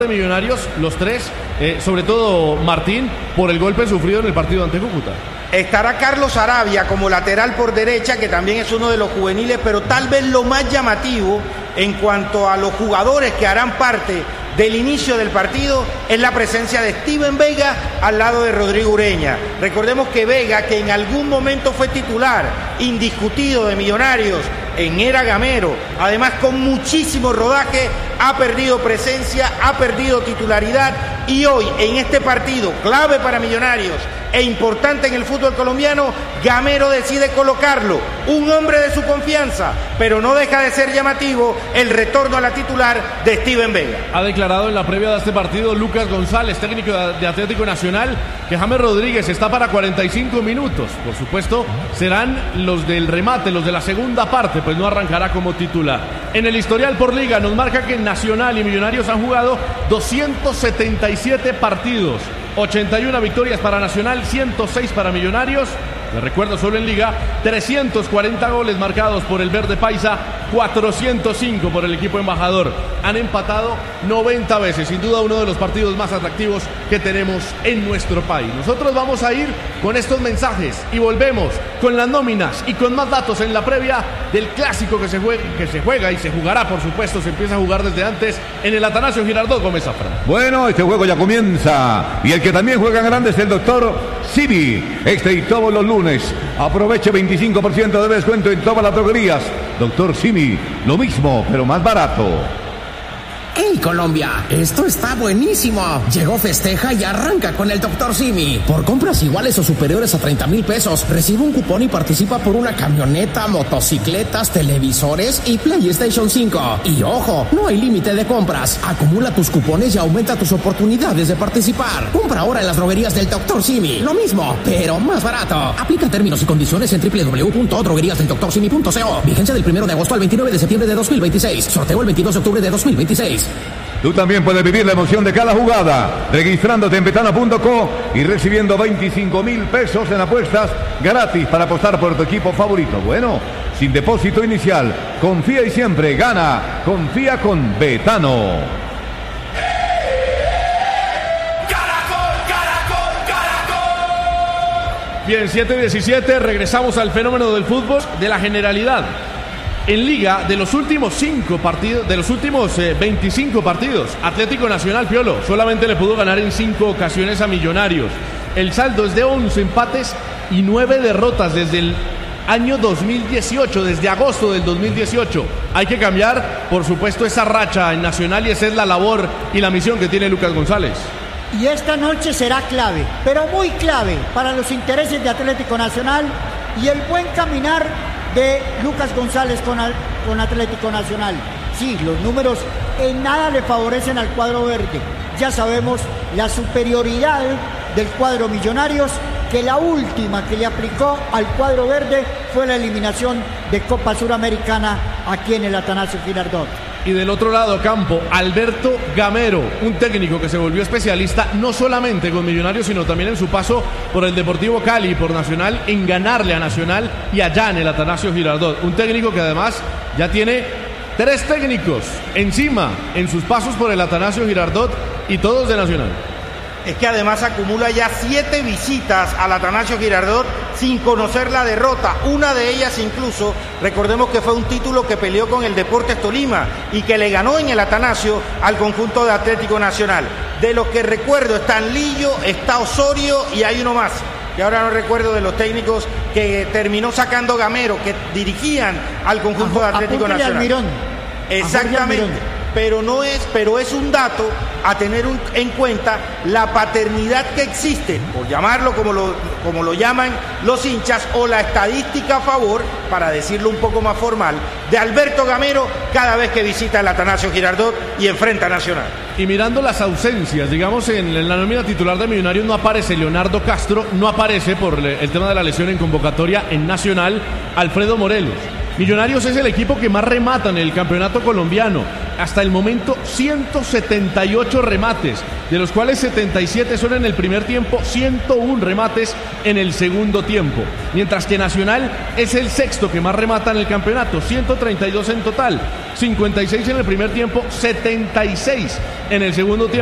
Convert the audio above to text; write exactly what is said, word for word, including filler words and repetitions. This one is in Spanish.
de Millonarios, los tres, eh, sobre todo Martín, por el golpe sufrido en el partido ante Cúcuta. Estará Carlos Arabia como lateral por derecha, que también es uno de los juveniles, pero tal vez lo más llamativo en cuanto a los jugadores que harán parte del inicio del partido es la presencia de Steven Vega al lado de Rodrigo Ureña. Recordemos que Vega, que en algún momento fue titular indiscutido de Millonarios en era Gamero, además con muchísimo rodaje, ha perdido presencia, ha perdido titularidad, y hoy en este partido clave para Millonarios e importante en el fútbol colombiano, Gamero decide colocarlo, un hombre de su confianza, pero no deja de ser llamativo el retorno a la titular de Steven Vega. Ha declarado en la previa de este partido Lucas González, técnico de Atlético Nacional, que James Rodríguez está para cuarenta y cinco minutos. Por supuesto, serán los del remate, los de la segunda parte, pues no arrancará como titular. En el historial por liga nos marca que Nacional y Millonarios han jugado doscientos setenta y siete partidos. ochenta y una victorias para Nacional, ciento seis para Millonarios. Les recuerdo, solo en Liga, trescientos cuarenta goles marcados por el Verde Paisa, cuatrocientos cinco por el equipo embajador. Han empatado noventa veces, sin duda uno de los partidos más atractivos que tenemos en nuestro país. Nosotros vamos a ir con estos mensajes y volvemos con las nóminas y con más datos en la previa del clásico que se juega, que se juega y se jugará, por supuesto, se empieza a jugar desde antes en el Atanasio Girardot Gómez Zafra. Bueno, este juego ya comienza y el que también juega en grande es el doctor Simi. Este y todos los lunes aproveche veinticinco por ciento de descuento en todas las droguerías. doctor Simi, lo mismo pero más barato. ¡Hey Colombia! Esto está buenísimo. Llegó Festeja y arranca con el doctor Simi. Por compras iguales o superiores a treinta mil pesos, recibe un cupón y participa por una camioneta, motocicletas, televisores y PlayStation cinco. Y ojo, no hay límite de compras. Acumula tus cupones y aumenta tus oportunidades de participar. Compra ahora en las droguerías del doctor Simi. Lo mismo, pero más barato. Aplica términos y condiciones en doble u doble u doble u punto droguerías del doctor simi punto co. Vigencia del primero de agosto al veintinueve de septiembre de dos mil veintiséis. Sorteo el veintidós de octubre de dos mil veintiséis. Tú también puedes vivir la emoción de cada jugada registrándote en betano punto co y recibiendo veinticinco mil pesos en apuestas gratis para apostar por tu equipo favorito. Bueno, sin depósito inicial, confía y siempre gana. Confía con Betano. Bien, siete diecisiete, regresamos al fenómeno del fútbol, de la generalidad. En Liga, de los últimos cinco partidos, de los últimos eh, veinticinco partidos, Atlético Nacional, Piolo, solamente le pudo ganar en cinco ocasiones a Millonarios. El saldo es de once empates y nueve derrotas desde el año dos mil dieciocho, desde agosto del dos mil dieciocho. Hay que cambiar, por supuesto, esa racha en Nacional, y esa es la labor y la misión que tiene Lucas González. Y esta noche será clave, pero muy clave para los intereses de Atlético Nacional y el buen caminar de Lucas González con, al, con Atlético Nacional. Sí, los números en nada le favorecen al cuadro verde. Ya sabemos la superioridad del cuadro Millonarios, que la última que le aplicó al cuadro verde fue la eliminación de Copa Suramericana aquí en el Atanasio Girardot. Y del otro lado, campo, Alberto Gamero, un técnico que se volvió especialista no solamente con Millonarios, sino también en su paso por el Deportivo Cali y por Nacional, en ganarle a Nacional y allá en el Atanasio Girardot. Un técnico que además ya tiene tres técnicos encima en sus pasos por el Atanasio Girardot, y todos de Nacional. Es que además acumula ya siete visitas al Atanasio Girardot sin conocer la derrota. Una de ellas incluso, recordemos que fue un título que peleó con el Deportes Tolima y que le ganó en el Atanasio al conjunto de Atlético Nacional. De los que recuerdo están Lillo, está Osorio y hay uno más, que ahora no recuerdo, de los técnicos que terminó sacando Gamero, que dirigían al conjunto de Atlético Nacional. Almirón. Exactamente. Pero no es, pero es un dato a tener un, en cuenta la paternidad que existe, por llamarlo como lo, como lo llaman los hinchas, o la estadística a favor, para decirlo un poco más formal, de Alberto Gamero cada vez que visita el Atanasio Girardot y enfrenta a Nacional. Y mirando las ausencias, digamos, en la nómina titular de Millonarios no aparece Leonardo Castro, no aparece por el tema de la lesión en convocatoria en Nacional Alfredo Morelos. Millonarios es el equipo que más remata en el campeonato colombiano. Hasta el momento ciento setenta y ocho remates, de los cuales setenta y siete son en el primer tiempo, ciento uno remates en el segundo tiempo. Mientras que Nacional es el sexto que más remata en el campeonato, ciento treinta y dos en total, cincuenta y seis en el primer tiempo, setenta y seis en el segundo tiempo.